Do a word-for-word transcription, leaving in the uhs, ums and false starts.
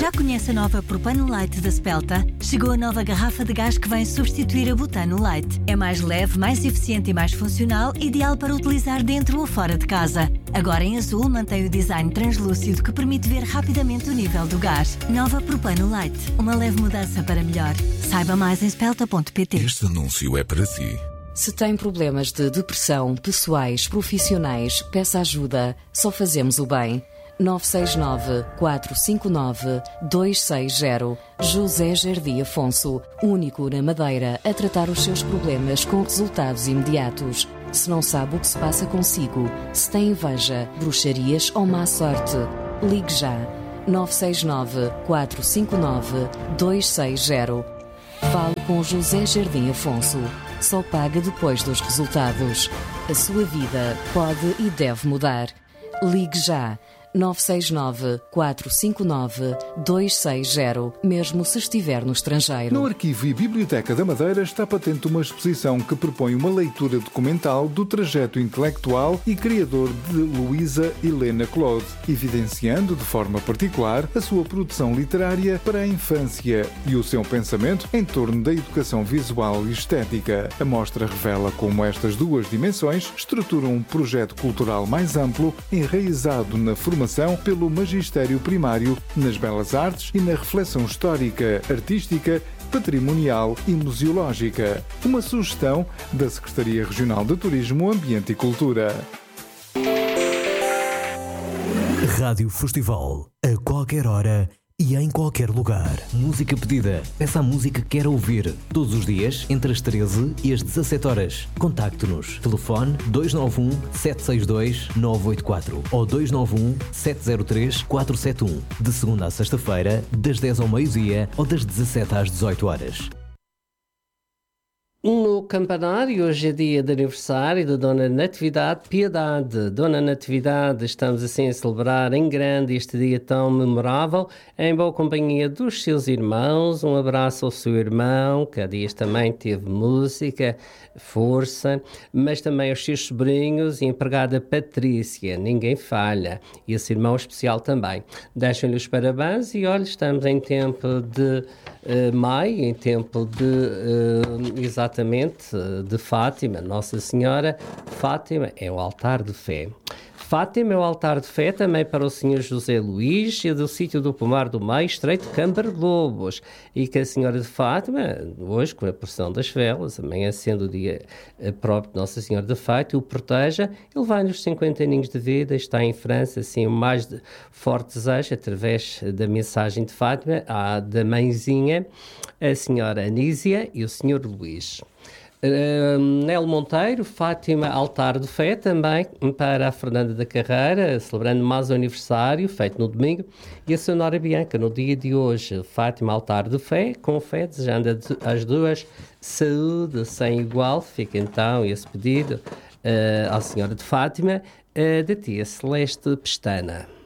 Já conhece a nova Propano Light da Spelta? Chegou a nova garrafa de gás que vem substituir a Butano Light. É mais leve, mais eficiente e mais funcional, ideal para utilizar dentro ou fora de casa. Agora em azul mantém o design translúcido que permite ver rapidamente o nível do gás. Nova Propano Light. Uma leve mudança para melhor. Saiba mais em spelta ponto pt. Este anúncio é para si. Se tem problemas de depressão, pessoais, profissionais, peça ajuda. Só fazemos o bem. nove seis nove, quatro cinco nove, dois seis zero. José Jardim Afonso, único na Madeira a tratar os seus problemas com resultados imediatos. Se não sabe o que se passa consigo, se tem inveja, bruxarias ou má sorte, ligue já. nove seis nove, quatro cinco nove, dois seis zero. Fale com José Jardim Afonso. Só paga depois dos resultados. A sua vida pode e deve mudar. Ligue já. nove seis nove, quatro cinco nove, dois seis zero, mesmo se estiver no estrangeiro. No Arquivo e Biblioteca da Madeira está patente uma exposição que propõe uma leitura documental do trajeto intelectual e criador de Luísa Helena Claude, evidenciando de forma particular a sua produção literária para a infância e o seu pensamento em torno da educação visual e estética. A mostra revela como estas duas dimensões estruturam um projeto cultural mais amplo, enraizado na formação pelo magistério primário, nas belas artes e na reflexão histórica, artística, patrimonial e museológica. Uma sugestão da Secretaria Regional de Turismo, Ambiente e Cultura. Rádio Festival, a qualquer hora e em qualquer lugar. Música pedida. Peça a música que quer ouvir. Todos os dias, entre as treze e as dezassete horas. Contacte-nos. Telefone dois nove um, sete seis dois, nove oito quatro ou dois nove um, sete zero três, quatro sete um. De segunda a sexta-feira, das dez ao meio-dia ou das dezassete às dezoito horas. No campanário, hoje é dia de aniversário da Dona Natividade Piedade. Dona Natividade, estamos assim a celebrar em grande este dia tão memorável, em boa companhia dos seus irmãos. Um abraço ao seu irmão, que há dias também teve música, força, mas também aos seus sobrinhos e a empregada Patrícia, ninguém falha, e esse irmão especial também. Deixem-lhe os parabéns e olha, estamos em tempo de uh, maio, em tempo de uh, exatamente de Fátima, Nossa Senhora. Fátima é o altar de fé. Fátima é o altar de fé também para o senhor José Luís e do sítio do Pomar do Meio, Estreito de Câmara de Lobos. E que a Senhora de Fátima, hoje com a procissão das velas, amanhã sendo o dia próprio de Nossa Senhora de Fátima, o proteja. Ele vai nos cinquenta aninhos de vida, está em França, assim, o mais de forte desejo, através da mensagem de Fátima, a, da mãezinha, a Senhora Anísia e o senhor Luís. Uh, Nelo Monteiro, Fátima Altar de Fé, também para a Fernanda da Carreira, celebrando mais um aniversário, feito no domingo, e a Sonora Bianca, no dia de hoje, Fátima Altar de Fé, com fé, desejando as duas saúde sem igual. Fica então esse pedido uh, à Senhora de Fátima, uh, da tia Celeste Pestana.